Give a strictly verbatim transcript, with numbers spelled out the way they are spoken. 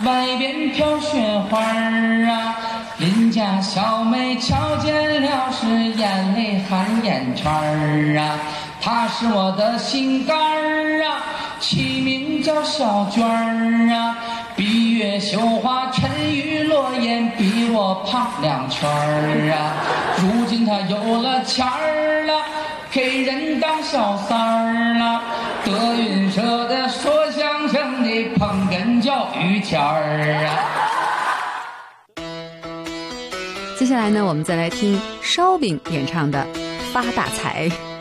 外边飘雪花儿啊，邻家小妹瞧见了是眼泪含眼圈儿啊。她是我的心肝儿啊，起名叫小娟儿啊。闭月羞花，沉鱼落雁，比我胖两圈儿啊。如今她有了钱儿了，给人当小三儿了。德云社的说相声的捧哏叫于谦儿啊。 接下来呢，我们再来听烧饼演唱的《发大财》。